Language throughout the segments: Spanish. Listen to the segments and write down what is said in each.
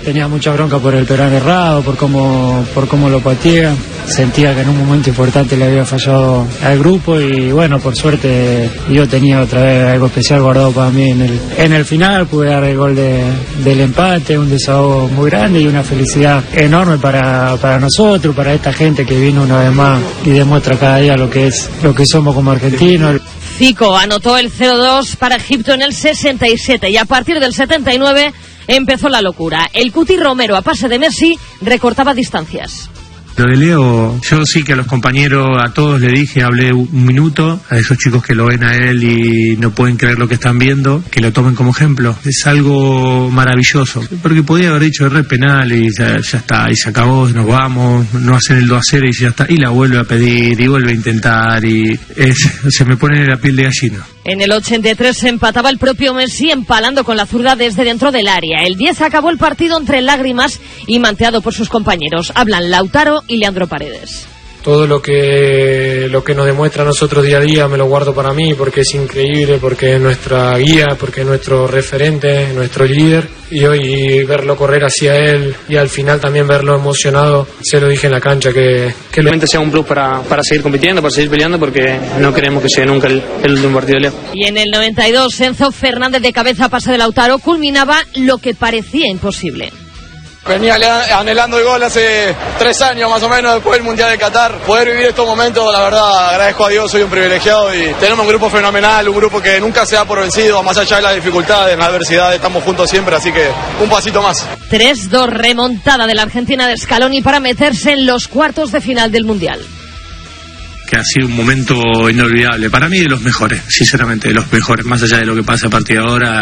tenía mucha bronca por el penal errado, por cómo lo pateé. Sentía que en un momento importante le había fallado al grupo y bueno, por suerte yo tenía otra vez algo especial guardado para mí en el final. Pude dar el gol del empate, un desahogo muy grande y una felicidad enorme para nosotros, para esta gente que vino una vez más y demuestra cada día lo que somos como argentinos. Zico anotó el 0-2 para Egipto en el 67 y a partir del 79 empezó la locura. El Cuti Romero, a pase de Messi, recortaba distancias. Lo de Leo, yo sí que a los compañeros, a todos le dije, hablé un minuto, a esos chicos que lo ven a él y no pueden creer lo que están viendo, que lo tomen como ejemplo. Es algo maravilloso, porque podía haber dicho re penal y ya está, y se acabó, nos vamos, no hacen el 2-0 y ya está, y la vuelve a pedir y vuelve a intentar y se me pone la piel de gallina. En el 83 se empataba el propio Messi empalando con la zurda desde dentro del área. El 10 acabó el partido entre lágrimas y manteado por sus compañeros. Hablan Lautaro y Leandro Paredes. Todo lo que nos demuestra a nosotros día a día me lo guardo para mí porque es increíble, porque es nuestra guía, porque es nuestro referente, nuestro líder. Y hoy verlo correr hacia él y al final también verlo emocionado, se lo dije en la cancha que realmente sea un plus para seguir compitiendo, para seguir peleando, porque no queremos que sea nunca el último partido de Leo. Y en el 92 Enzo Fernández de cabeza a pase de Lautaro culminaba lo que parecía imposible. Venía anhelando el gol hace 3 años más o menos después del Mundial de Qatar. Poder vivir estos momentos, la verdad, agradezco a Dios, soy un privilegiado y tenemos un grupo fenomenal, un grupo que nunca se da por vencido, más allá de las dificultades, en la adversidad, estamos juntos siempre, así que un pasito más. 3-2 remontada de la Argentina de Scaloni para meterse en los cuartos de final del Mundial. Que ha sido un momento inolvidable, para mí de los mejores, sinceramente de los mejores, más allá de lo que pasa a partir de ahora.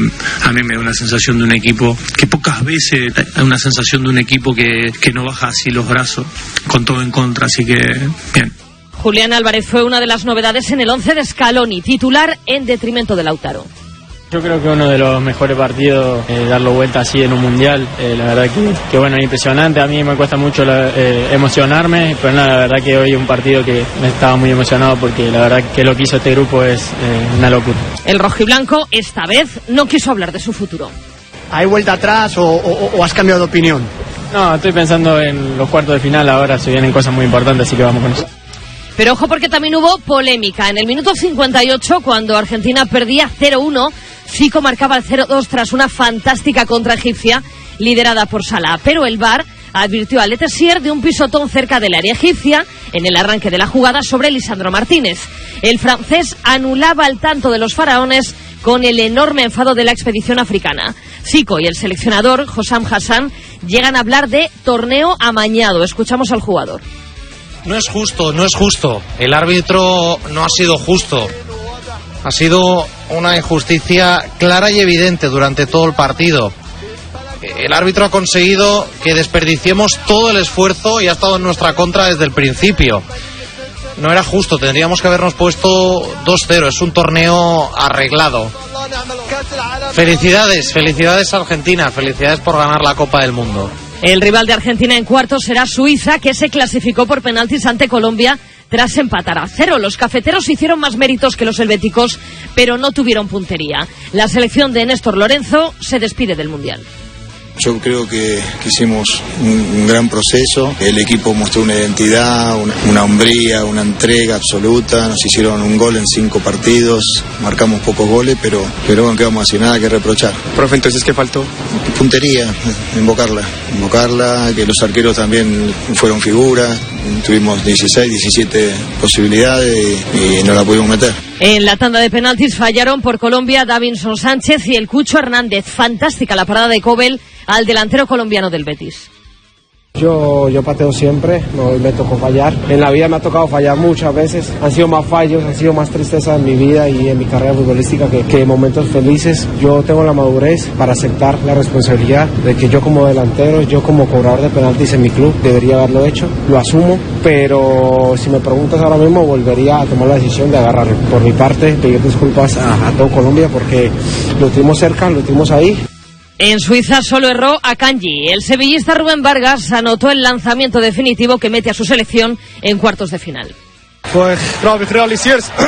A mí me da una sensación de un equipo que pocas veces hay una sensación de un equipo que no baja así los brazos con todo en contra, así que bien. Julián Álvarez fue una de las novedades en el 11 de Scaloni, titular en detrimento de Lautaro. Yo creo que uno de los mejores partidos, darlo vuelta así en un mundial, la verdad que bueno, impresionante. A mí me cuesta mucho emocionarme, pero no, la verdad que hoy es un partido que me estaba muy emocionado porque la verdad que lo que hizo este grupo es una locura. El rojiblanco esta vez no quiso hablar de su futuro. ¿Hay vuelta atrás o has cambiado de opinión? No, estoy pensando en los cuartos de final, ahora se vienen cosas muy importantes, así que vamos con eso. Pero ojo porque también hubo polémica. En el minuto 58, cuando Argentina perdía 0-1, Zico marcaba el 0-2 tras una fantástica contra egipcia liderada por Salah. Pero el VAR advirtió a Letessier de un pisotón cerca del área egipcia en el arranque de la jugada sobre Lisandro Martínez. El francés anulaba el tanto de los faraones con el enorme enfado de la expedición africana. Zico y el seleccionador, Hossam Hassan, llegan a hablar de torneo amañado. Escuchamos al jugador. No es justo. El árbitro no ha sido justo. Ha sido una injusticia clara y evidente durante todo el partido. El árbitro ha conseguido que desperdiciemos todo el esfuerzo y ha estado en nuestra contra desde el principio. No era justo, tendríamos que habernos puesto 2-0. Es un torneo arreglado. Felicidades a Argentina, felicidades por ganar la Copa del Mundo. El rival de Argentina en cuartos será Suiza, que se clasificó por penaltis ante Colombia tras empatar a 0. Los cafeteros hicieron más méritos que los helvéticos, pero no tuvieron puntería. La selección de Néstor Lorenzo se despide del Mundial. Yo creo que hicimos un gran proceso, el equipo mostró una identidad, una hombría, una entrega absoluta, nos hicieron un gol en 5 partidos, marcamos pocos goles, pero bueno, ¿qué vamos a hacer? Nada que reprochar. Profe, entonces, ¿qué faltó? Puntería, invocarla, que los arqueros también fueron figuras, tuvimos 16, 17 posibilidades y no la pudimos meter. En la tanda de penaltis fallaron por Colombia Davinson Sánchez y el Cucho Hernández. Fantástica la parada de Kobel al delantero colombiano del Betis. Yo pateo siempre, no me tocó fallar. En la vida me ha tocado fallar muchas veces. Han sido más fallos, han sido más tristezas en mi vida y en mi carrera futbolística que momentos felices. Yo tengo la madurez para aceptar la responsabilidad de que yo como delantero, yo como cobrador de penaltis en mi club, debería haberlo hecho. Lo asumo, pero si me preguntas ahora mismo, volvería a tomar la decisión de agarrarlo. Por mi parte, pedir disculpas a todo Colombia porque lo tuvimos cerca, lo tuvimos ahí. En Suiza solo erró Akanji. El sevillista Rubén Vargas anotó el lanzamiento definitivo que mete a su selección en cuartos de final. Pues, graag gerealiseerd.